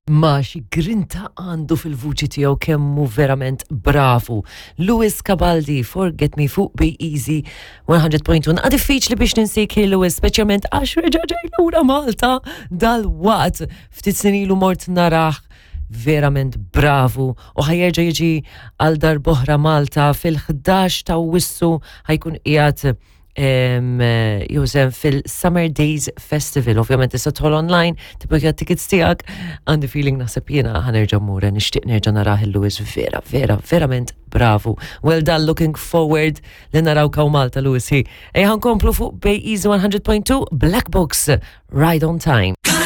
Ma xi grinta għandu fil-vuċi tiegħu kemmu verament bravu. Lewis Capaldi, Forget Me fuq Be Easy 100.1. Għad diffiċli biex ninsik Lewis, speċjalment għax reġa' ġej lura Malta dal-waqt ftit snin ilu mort naraħ verament bravu u ħajjerġa' jiġi għal darboħra Malta fil-11 ta' Wissu ħajkun qiegħed jużem fil-Summer Days Festival. Ovvjament tista' tħol online, tibqa tickets tiegħek. Għandi feeling naħseb jiena ħanerġa' mmura, nixtieq nerġa' narah il-Lewis verament bravu. Well done, looking forward li naraw kaw Malta Lewis hi. Ejja nkomplu fuq Bay Easy 100.2 Black Box Ride on Time.